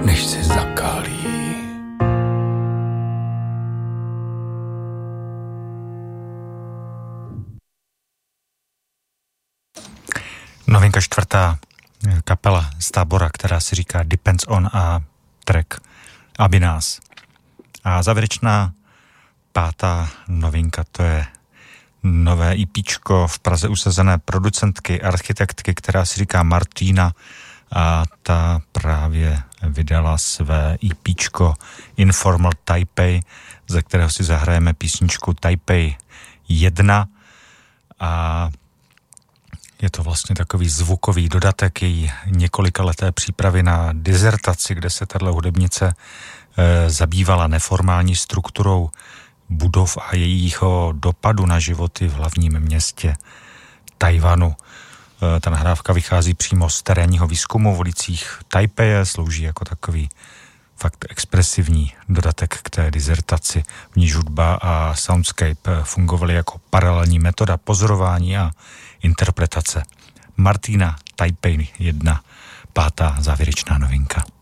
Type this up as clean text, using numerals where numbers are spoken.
než se zakálí. Novinka čtvrtá, kapela z Tábora, která si říká Depends on a track Aby nás. A závěrečná pátá novinka, to je nové EPčko v Praze usazené producentky, architektky, která si říká Martina, a ta právě vydala své EPčko Informal Taipei, ze kterého si zahrajeme písničku Taipei 1 a je to vlastně takový zvukový dodatek její několikaleté přípravy na dizertaci, kde se tato hudebnice zabývala neformální strukturou budov a jejího dopadu na životy v hlavním městě Tajvanu. Ta nahrávka vychází přímo z terénního výzkumu v ulicích Tajpeje, slouží jako takový fakt expresivní dodatek k té dizertaci, v níž hudba a soundscape fungovaly jako paralelní metoda pozorování a interpretace. Martina, Taipei 1, pátá závěrečná novinka.